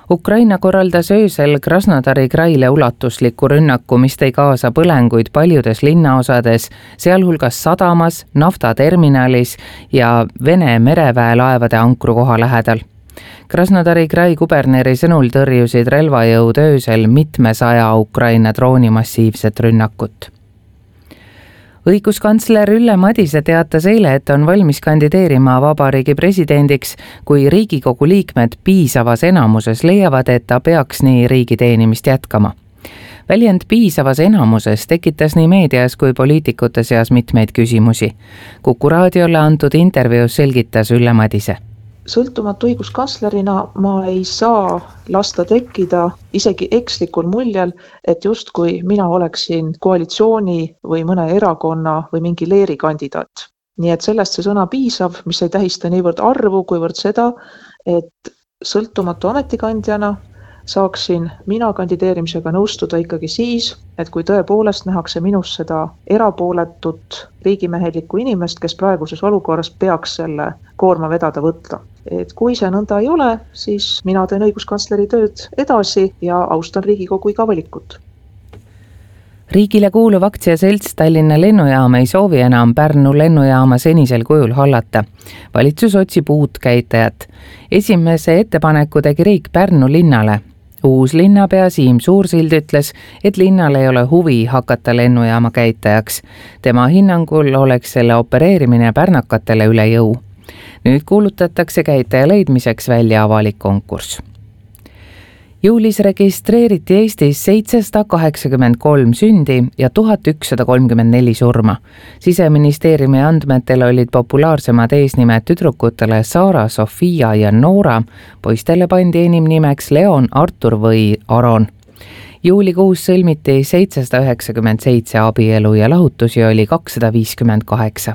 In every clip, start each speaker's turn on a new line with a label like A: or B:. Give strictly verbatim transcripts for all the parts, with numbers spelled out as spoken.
A: Ukraina korraldas öösel Krasnodari kraile ulatusliku rünnaku, mis tõi kaasa põlenguid paljudes linnaosades, sealhulgas sadamas, naftaterminalis ja Vene mereväe laevade ankrukoha lähedal. Krasnodari krai kuberneri sõnul tõrjusid relvajõud öösel mitmesaja Ukraina drooni massiivset rünnakut. Õiguskantsler Ülle Madise teatas eile, et on valmis kandideerima vabariigi presidendiks, kui Riigikogu liikmed piisavas enamuses leiavad, et ta peaks nii riigi teenimist jätkama. Väljend piisavas enamuses tekitas nii meedias kui poliitikute seas mitmeid küsimusi. Kuku raadiole antud intervjuus selgitas Ülle Madise.
B: Sõltumatu õiguskantslerina ma ei saa lasta tekkida isegi ekslikul muljel, et just kui mina oleksin koalitsiooni või mõne erakonna või mingi leeri kandidaat. Nii et sellest see sõna piisav, mis ei tähista niivõrd arvu, kuivõrd seda, et sõltumatu ametikandjana saaksin mina kandideerimisega nõustuda ikkagi siis, et kui tõepoolest nähakse minus seda erapooletut riigimehelikku inimest, kes praeguses olukorras peaks selle koorma vedada võtta. Et kui see nõnda ei ole, siis mina teen õiguskantsleri tööd edasi ja austan Riigikogu iga valikut.
A: Riigile kuuluv aktsiaselts Tallinna lennujaam ei soovi enam Pärnu lennujaama senisel kujul hallata. Valitsus otsib uut käitajat. Esimese ettepaneku tegi riik Pärnu linnale. Uus linnapea Siim Suursild ütles, et linnal ei ole huvi hakata lennujaama käitajaks. Tema hinnangul oleks selle opereerimine pärnakatele üle jõu. Nüüd kuulutatakse käitaja leidmiseks välja avalik konkurss. Juulis registreeriti Eestis seitsesada kaheksakümmend kolm sündi ja tuhat ükssada kolmkümmend neli surma. Siseministeeriumi andmetel olid populaarsemad eesnimed tüdrukutele Saara, Sofia ja Noora, poistele pandi enim nimeks Leon, Artur või Aron. Juulikuus sõlmiti seitsesada üheksakümmend seitse abielu ja lahutusi oli kakssada viiskümmend kaheksa.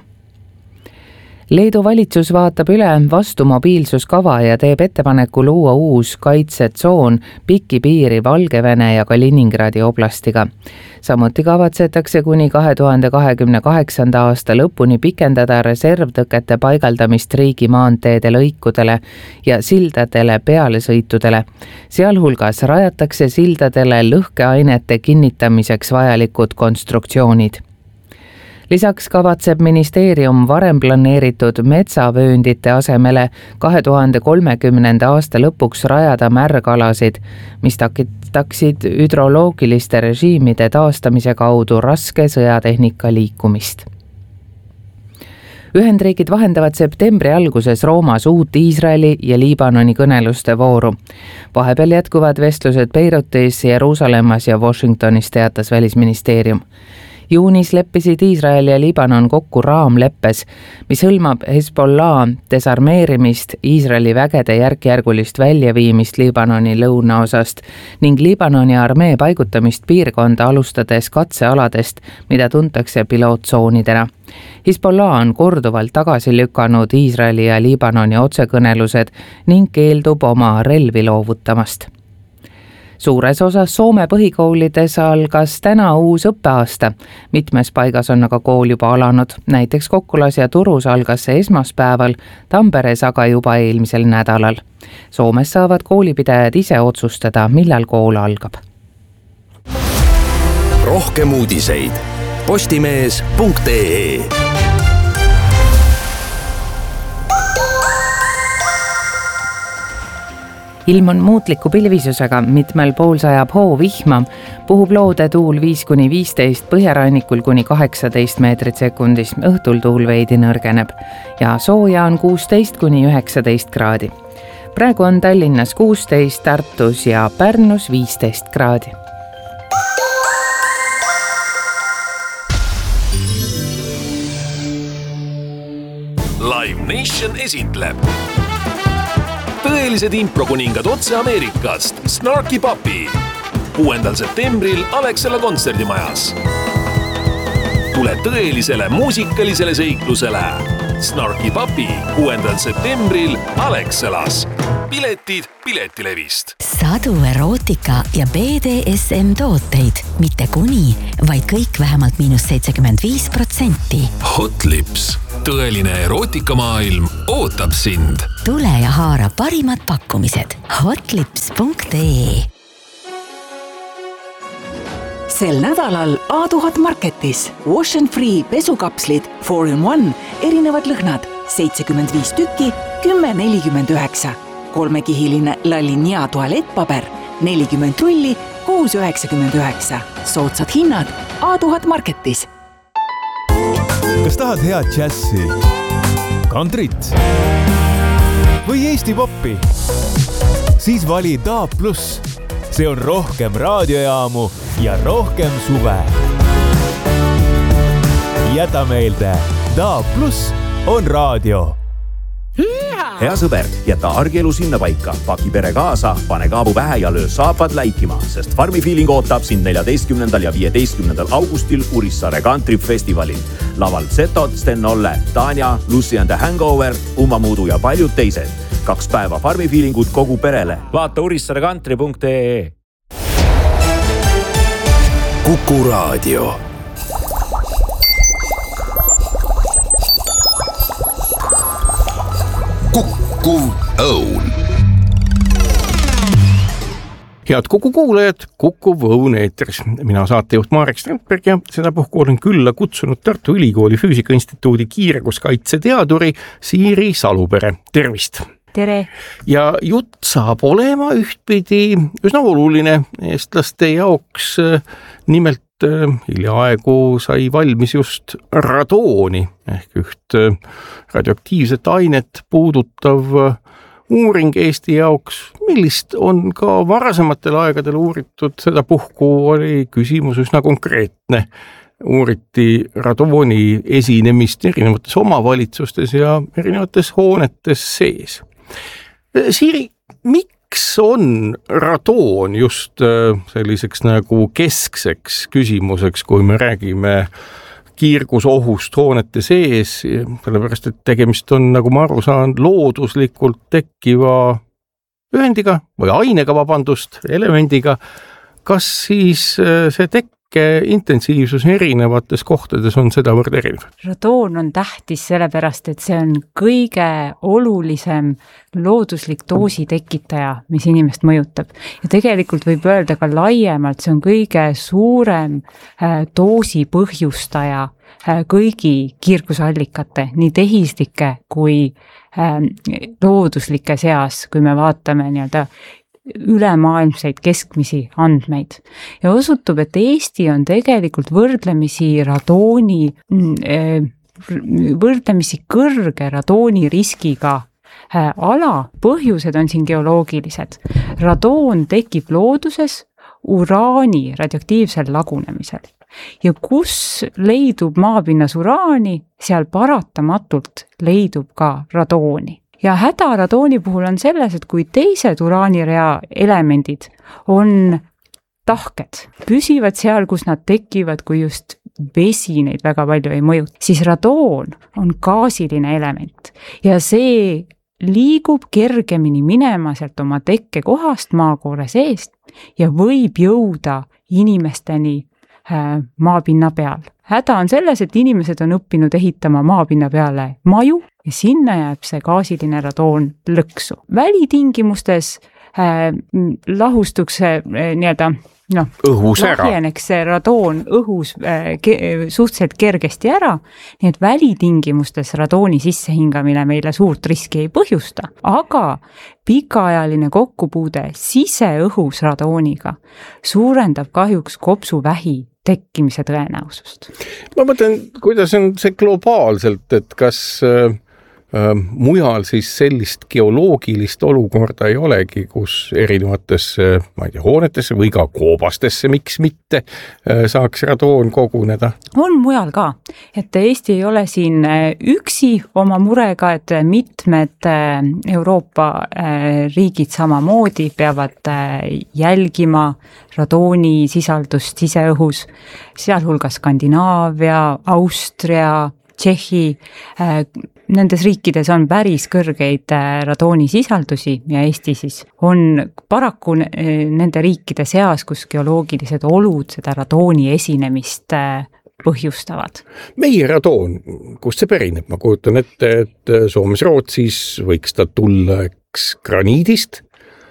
A: Leedu valitsus vaatab üle vastu mobiilsuskava ja teeb ettepaneku luua uus kaitsetsoon pikki piiri Valgevene ja Kaliningradi oblastiga. Samuti kavatsetakse kuni kahe tuhande kahekümne kaheksanda aasta lõpuni pikendada reservtõkete paigaldamist riigi maanteede lõikudele ja sildadele pealesõitudele. Sealhulgas rajatakse sildadele lõhkeainete kinnitamiseks vajalikud konstruktsioonid. Lisaks kavatseb ministeerium varem planeeritud metsavööndite asemele kahe tuhande kolmekümnenda aasta lõpuks rajada märgalasid, mis takistaksid hüdroloogiliste režiimide taastamise kaudu raske sõjatehnika liikumist. Ühendriigid vahendavad septembri alguses Roomas uut Iisraeli ja Liibanoni kõneluste vooru. Vahepeal jätkuvad vestlused Beirutis, Jeruusalemmas ja Washingtonis, teatas välisministeerium. Juunis leppisid Iisrael ja Liibanon kokku raamleppes, mis hõlmab Hezbollah desarmeerimist, Iisraeli vägede järk-järgulist väljaviimist Liibanoni lõunaosast ning Liibanoni armee paigutamist piirkonda alustades katsealadest, mida tuntakse pilootsoonidena. Hezbollah on korduvalt tagasi lükanud Iisraeli ja Liibanoni otsekõnelused ning keeldub oma relvi loovutamast. Suures osas Soome põhikoolides algas täna uus õppeaasta. Mitmes paigas on aga kool juba alanud. Näiteks Kokkulas ja Turus algas see esmaspäeval, Tamperes aga juba eelmisel nädalal. Soomes saavad koolipidajad ise otsustada, millal kool algab.
C: Rohkem uudiseid postimees punkt ee.
A: Ilm on muutliku pilvisusega, mitmel pool sajab hoo vihma, puhub loode tuul viis kuni viisteist, põhjarannikul kuni kaheksateist meetrit sekundis, õhtul tuul veidi nõrgeneb ja sooja on kuusteist kuni üheksateist kraadi. Praegu on Tallinnas kuusteist, Tartus ja Pärnus viisteist kraadi.
C: Live Nation esitleb tõelised improkuningad otse Ameerikast, Snarky Puppy. kuuendal septembril Alexela kontserdimajas. Tule tõelisele muusikalisele seiklusele. Snarky Puppy kuuendal septembril Alexelas. piletid Piletilevist.
D: Sadu erootika ja B D S M tooteid, mitte kuni, vaid kõik vähemalt miinus seitsekümmend viis protsenti.
C: Hot Lips. Tõeline erootikamaailm ootab sind.
D: Tule ja haara parimad pakkumised hotlips punkt ee.
E: Sel nädalal A tuhat Marketis Wash and Free pesukapslid four in one erinevad lõhnad seitsekümmend viis tükki, kümme nelikümmend üheksa. Kolmekihiline Lalinia tualettpaber nelikümmend rulli, kuus üheksakümmend üheksa. Soodsad hinnad A tuhat Marketis.
F: Kas tahad head džässi, kantrit või Eesti poppi? Siis vali D A B plus. See on rohkem raadiojaamu ja rohkem suve. Jäta meelde, D A B plus on raadio.
G: Hea sõber, jäta argielu sinna paika, paki pere kaasa, pane kaabu pähe ja löö saapad läikima, sest Farmi Feeling ootab sind neljateistkümnendal ja viieteistkümnendal augustil Urissaare Country Festivalil. Laval Zetod, Sten Olle, Tanja, Lucy and the Hangover, Uma Muudu ja paljud teised. Kaks päeva Farmi Feelingut kogu perele. Vaata urissaare country punkt ee.
C: Kuku Raadio. Kukkuv õun.
H: Head Kuku kuulajad, Kukkuv õun eetris. Mina saatejuht Marek Strandberg ja seda puhku olen külla kutsunud Tartu Ülikooli Füüsikainstituudi kiirguskaitseteaduri Siiri Salupere. Tervist!
I: Tere!
H: Ja jutt saab olema ühtpidi üsna oluline eestlaste jaoks. Nimelt hiljaaegu sai valmis just radooni ehk üht radioaktiivset ainet puudutav uuring Eesti jaoks, millist on ka varasematel aegadel uuritud. Seda puhku oli küsimus üsna konkreetne. Uuriti radooni esinemist erinevates omavalitsustes ja erinevates hoonetes sees. Siiri, miks on radoon just selliseks nagu keskseks küsimuseks, kui me räägime kiirgusohust hoonete sees, sellepärast et tegemist on, nagu ma aru saan, looduslikult tekkiva ühendiga või ainega, vabandust, elemendiga. Kas siis see tekke intensiivsus erinevates kohtades on sedavõrd erinev?
I: Radoon on tähtis sellepärast, et see on kõige olulisem looduslik doosi tekitaja, mis inimest mõjutab. Ja tegelikult võib öelda ka laiemalt, see on kõige suurem doosi põhjustaja kõigi kiirgusallikate, nii tehislike kui looduslike seas, kui me vaatame nii-öelda ülemaailmseid keskmisi andmeid. Ja osutub, et Eesti on tegelikult võrdlemisi radooni, võrdlemisi kõrge radooni riskiga ala. Põhjused on siin geoloogilised. Radoon tekib looduses uraani radioaktiivsel lagunemisel. Ja kus leidub maapinnas uraani, seal paratamatult leidub ka radooni. Ja häda radooni puhul on selles, et kui teised uraanirea elemendid on tahked, püsivad seal, kus nad tekivad, kui just vesi neid väga palju ei mõju, siis radoon on gaasiline element ja see liigub kergemini minema sealt oma tekke kohast maakoore seest ja võib jõuda inimesteni maapinna peal. Häda on selles, et inimesed on õppinud ehitama maapinna peale maju ja sinna jääb see gaasiline radoon lõksu. Välitingimustes äh, lahustuks see äh, nii-öelda no, lahjeneks see radoon õhus äh, ke- suhteliselt kergesti ära, nii et välitingimustes radooni sissehingamine meile suurt riski ei põhjusta, aga pikaajaline kokkupuude siseõhus radooniga suurendab kahjuks kopsuvähi tekkimise tõenäosust.
H: Ma mõtlen, kuidas on see globaalselt, et kas äh, mujal siis sellist geoloogilist olukorda ei olegi, kus erinevatesse, ma ei tea, hoonetesse või ka koobastesse, miks mitte, saaks radoon koguneda?
I: On mujal ka, et Eesti ei ole siin üksi oma murega, et mitmed Euroopa riigid samamoodi peavad jälgima radooni sisaldust siseõhus, sealhulgas Skandinaavia, Austria, Tšehhi, nendes riikides on päris kõrgeid radoonisisaldusi ja Eesti siis on paraku nende riikide seas, kus geoloogilised olud seda radooni esinemist põhjustavad.
H: Meie radoon, kust see pärineb? Ma kujutan ette, et Soomes, Rootsis võiks ta tulla eks graniidist.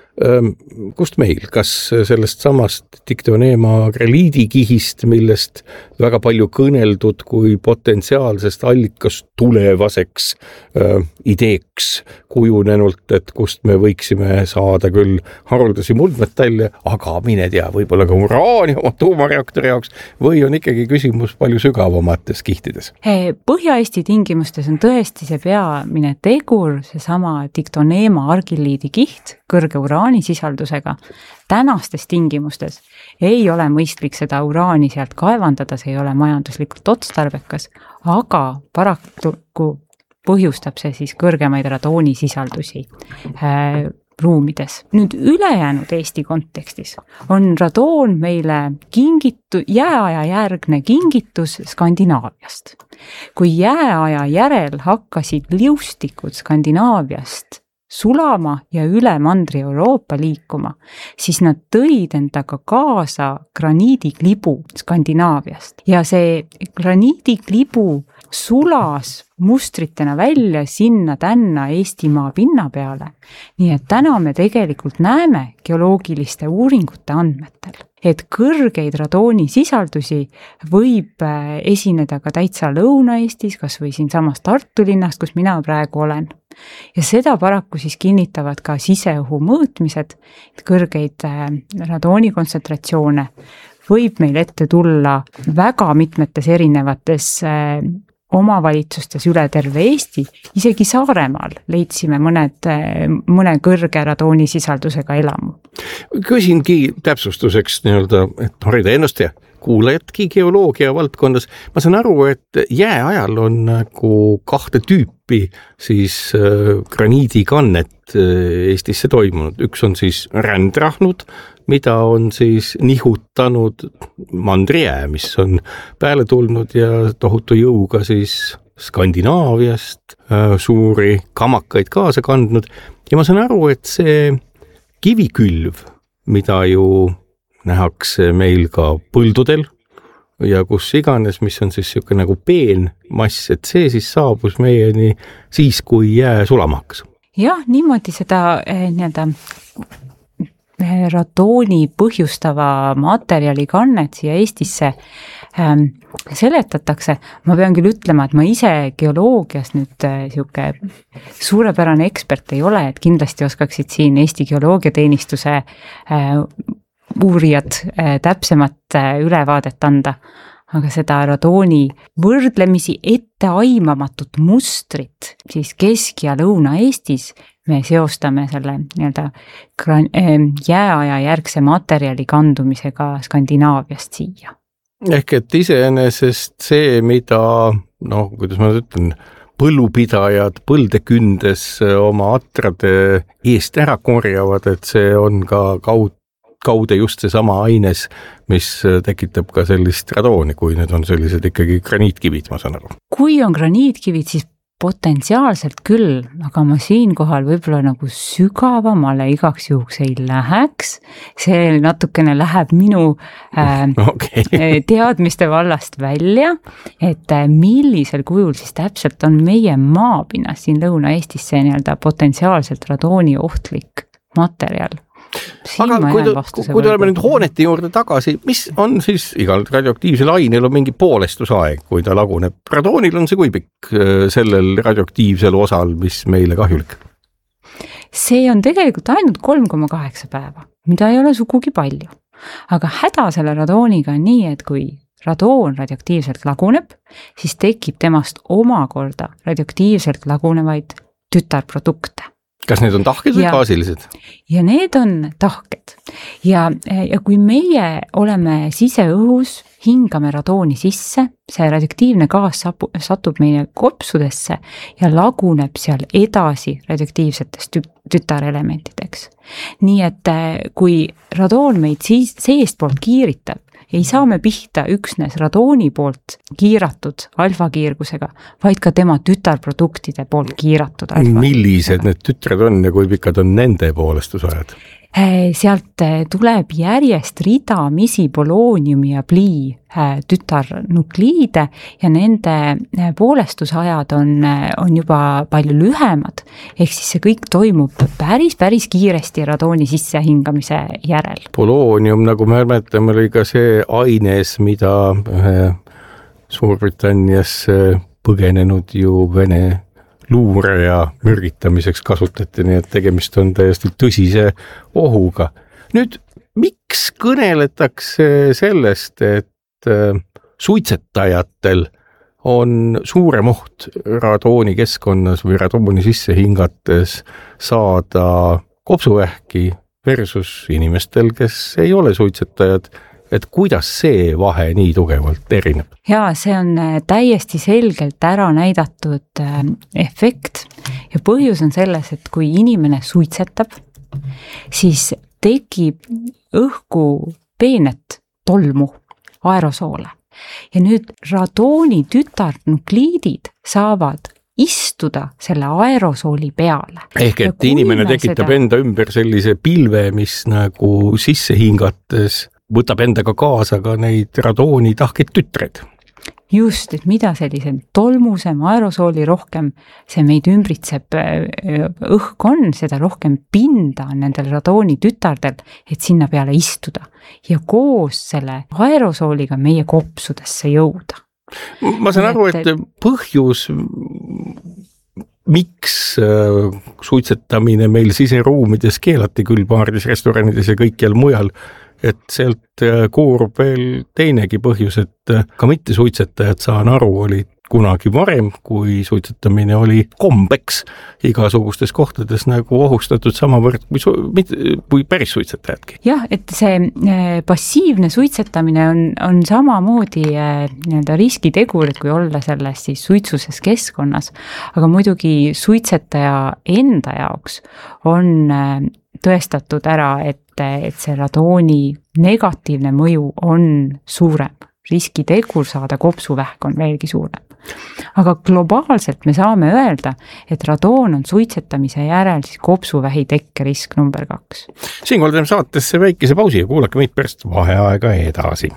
H: Kust meil? Kas sellest samast Dictyonema greliidikihist, millest väga palju kõneldud kui potentsiaalsest allikast tulevaseks äh, ideeks kujunenult, et kust me võiksime saada küll haruldasi muldmetalle, aga mine tea, võib-olla ka uraani oma tuumareaktori jaoks, või on ikkagi küsimus palju sügavamates kihtides?
I: Põhja-Eesti tingimustes on tõesti see peamine tegur, see sama Dictyonema argilliidi kiht, kõrge uraanisisaldusega. Tänastes tingimustes ei ole mõistlik seda uraani sealt kaevandada, see ei ole majanduslikult otstarbekas, aga paraku põhjustab see siis kõrgemaid radoonisisaldusi äh, ruumides. Nüüd ülejäänud Eesti kontekstis on radoon meile kingitu, jääaja järgne kingitus Skandinaaviast. Kui jääaja järel hakkasid liustikud Skandinaaviast sulama ja üle mandri Euroopa liikuma, siis nad tõid endaga kaasa graniidiklibu Skandinaaviast. Ja see graniidiklibu sulas mustritena välja sinna tänna Eestimaa pinna peale. Nii et täna me tegelikult näeme geoloogiliste uuringute andmetel, et kõrgeid radoonisisaldusi võib esineda ka täitsa Lõuna-Eestis, kas või siin samas Tartu linnast, kus mina praegu olen. Ja seda paraku siis kinnitavad ka siseõhu mõõtmised, et kõrgeid radoonikontsentratsioone võib meil ette tulla väga mitmetes erinevates omavalitsustes üle terve Eesti, isegi Saaremaal leidsime mõned, mõne kõrge radoonisisaldusega elamu.
H: Küsingi täpsustuseks nii-öelda, et harida ennast ja kuulajatki geoloogia valdkondas. Ma saan aru, et jääajal on nagu kahte tüüpi siis äh, graniidikannet äh, Eestisse toimunud. Üks on siis rändrahnud, mida on siis nihutanud mandrijää, mis on pääle tulnud ja tohutu jõuga siis Skandinaaviast äh, suuri kamakaid kaasa kandnud. Ja ma saan aru, et see kivikülv, mida ju nähakse meil ka põldudel ja kus iganes, mis on siis siuke nagu peen mass, et see siis saabus meieni siis, kui jää sulama hakkas.
I: Jah, niimoodi seda eh, nii-öelda radooni põhjustava materjali kannet siia Eestisse ähm, seletatakse. Ma pean küll ütlema, et ma ise geoloogias nüüd äh, siuke suurepärane ekspert ei ole, et kindlasti oskaksid siin Eesti Geoloogiateenistuse äh, uurijad äh, täpsemat äh, ülevaadet anda, aga seda radooni võrdlemisi etteaimamatut mustrit siis Kesk- ja Lõuna-Eestis me seostame selle nii-öelda jääaja järgse materjali kandumisega Skandinaaviast siia.
H: Ehk et iseenesest see, mida, noh, kuidas ma ütlen, põllupidajad põlde kündes oma atrade eest ära korjavad, et see on ka kaud, kaude just see sama aines, mis tekitab ka sellist radooni, kui need on sellised ikkagi graniitkivid, ma saan aru. Kui
I: on graniitkivid, siis potentsiaalselt küll, aga ma siinkohal võib-olla nagu sügavamale igaks juhuks ei läheks. See natukene läheb minu äh, okay. teadmiste vallast välja, et millisel kujul siis täpselt on meie maapinnas siin Lõuna-Eestis see nii-öelda potentsiaalselt radooni ohtlik materjal. Siin
H: aga kui, kui tuleme nüüd hoonete juurde tagasi, mis on siis igal radioaktiivsel ainel on mingi poolestusaeg, kui ta laguneb? Radoonil on see kui pikk sellel radioaktiivsel osal, mis meile kahjulik?
I: See on tegelikult ainult kolm koma kaheksa päeva, mida ei ole sugugi palju. Aga häda selle radooniga on nii, et kui radoon radioaktiivselt laguneb, siis tekib temast omakorda radioaktiivselt lagunevaid tütarprodukte.
H: Kas need on tahked või gaasilised?
I: Ja need on tahked. Ja, ja kui meie oleme siseõhus, hingame radooni sisse, see radioaktiivne gaas satub meie kopsudesse ja laguneb seal edasi radioaktiivsetest tütarelementideks. Nii et kui radoon meid siis seestpoolt kiiritab ei saa me pihta üksnes radooni poolt kiiratud alfakiirgusega, vaid ka tema tütarproduktide poolt kiiratud alfakiirgusega.
H: Millised need tütred on ja kui pikad on nende poolestusajad?
I: Sealt tuleb järjest ridamisi polooniumi ja plii tütarnukliide ja nende poolestusajad on, on juba palju lühemad, ehk siis see kõik toimub päris, päris kiiresti radooni sissehingamise järel.
H: Poloonium, nagu me mäletame, oli ka see aines, mida Suurbritannias põgenenud ju Vene luure ja mürgitamiseks kasutati, nii et tegemist on täiesti tõsise ohuga. Nüüd, miks kõneletakse sellest, et suitsetajatel on suurem oht radooni keskkonnas või radooni sisse hingates saada kopsuvähki versus inimestel, kes ei ole suitsetajad, et kuidas see vahe nii tugevalt erineb?
I: Jaa, see on täiesti selgelt ära näidatud efekt ja põhjus on selles, et kui inimene suitsetab, siis tekib õhku peenet tolmu, aerosoole. Ja nüüd radooni tütarnukliidid saavad istuda selle aerosooli peale.
H: Ehk et inimene tekitab seda... enda ümber sellise pilve, mis nagu sisse hingates võtab endaga kaasa ka neid radooni tahkeid tütred.
I: Just, et mida sellise tolmusem aerosooli rohkem see meid ümbritseb õhk on, seda rohkem pinda on nendel radooni tütardel, et sinna peale istuda ja koos selle aerosooliga meie kopsudesse jõuda.
H: Ma saan aru, et põhjus, miks suitsetamine meil siseruumides keelati küll baarides, restoranides ja kõikjal mujal, et sealt koorub veel teinegi põhjus, et ka mitte suitsetajad, saan aru, oli kunagi varem, kui suitsetamine oli kombeks igasugustes kohtades nagu ohustatud samavõrd kui, su, kui päris suitsetajadki.
I: Jah, et see passiivne suitsetamine on, on samamoodi nii-öelda riskitegur, kui olla selles siis suitsuses keskkonnas, aga muidugi suitsetaja enda jaoks on tõestatud ära, et, et see radooni negatiivne mõju on suurem. Riskitegur saada kopsuvähk on veelgi suurem. Aga globaalselt me saame öelda, et radoon on suitsetamise järel siis kopsuvähi tekkerisk number kaks.
H: Siinkohal teeme saatesse väikese pausi ja kuulake meid pärast vaheaega edasi.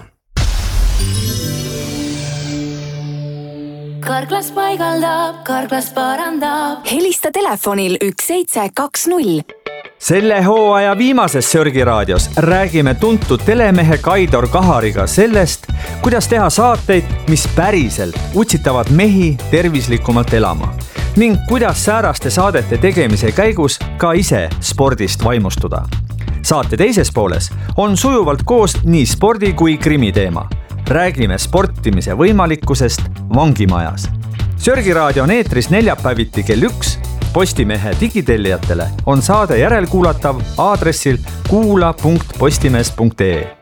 J: Karklas paigaldab, Karklas parandab. Helista telefonil üks seitse kaks null.
K: Selle hooaja viimases Sörgiraadios räägime tuntud telemehe Kaidor Kahariga sellest, kuidas teha saateid, mis päriselt utsitavad mehi tervislikumalt elama ning kuidas sääraste saadete tegemise käigus ka ise spordist vaimustuda. Saate teises pooles on sujuvalt koos nii spordi kui krimi teema. Räägime sportimise võimalikkusest vangimajas. Sörgiraadio on eetris neljapäeviti kell üks. Postimehe digitellijatele on saade järelkuulatav aadressil kuula punkt postimees punkt ee.